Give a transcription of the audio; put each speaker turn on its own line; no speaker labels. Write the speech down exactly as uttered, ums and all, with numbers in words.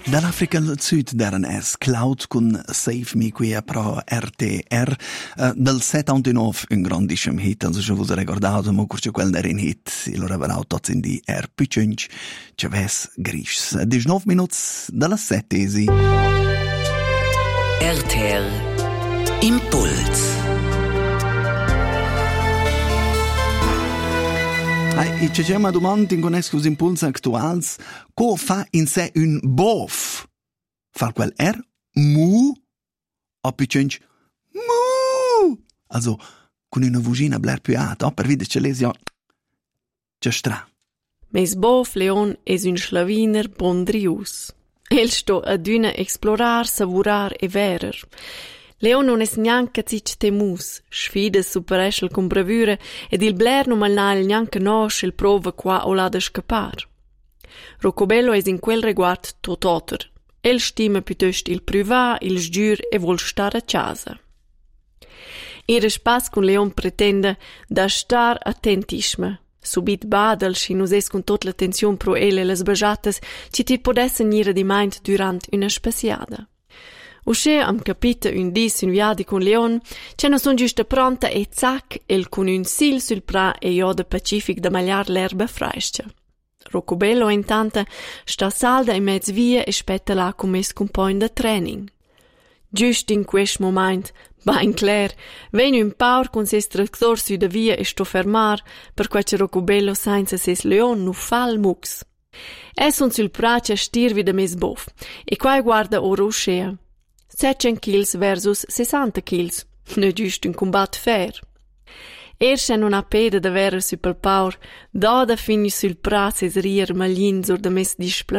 Dall'Africa del Sud d'eran es Cloud con Save Me qui a pro R T R uh, del settantanove un grandissimo hit, also se vos ricordato mo curce quel d'erin hit e lo reverau tots in di er pitchunch ce ves grischs diciannove minuts dalla settesi.
R T R Impuls.
E ci c'è una domanda in connesso con impulsi attuali. Co fa in sé un bof? Fa quel R? Mu? O piccins? Mu? Also, con una vocina bler più alta, per vedere che lesi c'è stra.
Mes bof Leon es un schlawiner bondrius. El sto ad una explorar, savurar e verer. Leon non es neanche zic temus, sfides supereschel con bravura ed il bler non malnal neanche nosce il prova qua o la da scappar. Roccobello es in quel riguard tototer. El stima piuttosto il privà, il sgiur e vuol star a casa. Il respas con Leon pretende da star attentisme. Subit badal si nus es con tot l'attenzion pro ele las bajatas ci ti podesse nire di mind durant una spasiada. Usce am capita un dis un viadi con Leon, ce ne son giusta pronta e zac, el con un sil sul pra e io da pacific da magliar l'erba fraiscia. Roccobello intanto sta salda in mezz via e spetta là com es compagn da training. Giust in quest moment, ben clar, ven un paur con ses tractor su da via e sto fermar, per quace Roccobello senza ses Leon nu fa il mux. Es son sul pra ce stirvi da mes bof, e quai guarda ora uscea. settecento kg versus sessanta kg. Non è giusto un combatto fair. Erst non ha peda da vera su pel paur, da da fini sul pra ses rier maglin sur da mes displa